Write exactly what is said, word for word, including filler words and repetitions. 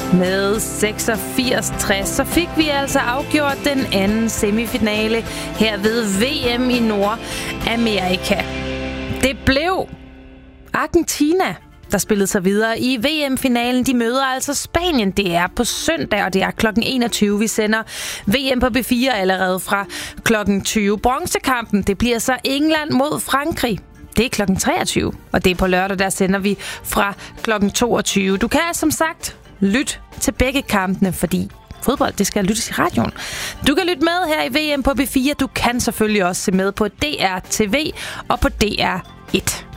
Med seksogfirs tres, så fik vi altså afgjort den anden semifinale her ved V M i Nordamerika. Det blev Argentina, der spillede sig videre i V M-finalen. De møder altså Spanien. Det er på søndag, og det er klokken enogtyve. Vi sender V M på B fire allerede fra klokken tyve. Bronzekampen, det bliver så England mod Frankrig. Det er klokken treogtyve, og det er på lørdag, der sender vi fra klokken toogtyve. Du kan som sagt lytte til begge kampene, fordi fodbold, det skal lyttes i radioen. Du kan lytte med her i V M på B fire. Du kan selvfølgelig også se med på D R T V og på D R et.